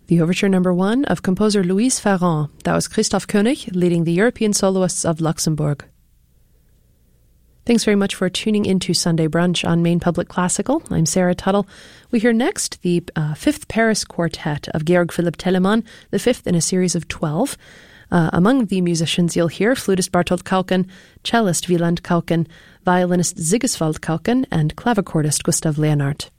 The Overture No. 1 of composer Louise Farron. That was Christoph Koenig leading the European Soloists of Luxembourg. Thanks very much for tuning into Sunday Brunch on Maine Public Classical. I'm Sarah Tuttle. We hear next the Fifth Paris Quartet of Georg Philipp Telemann, the fifth in a series of 12. Among the musicians you'll hear flutist Bartolt Kauken, cellist Wieland Kauken, violinist Sigiswald Kauken, and clavichordist Gustav Leonhardt.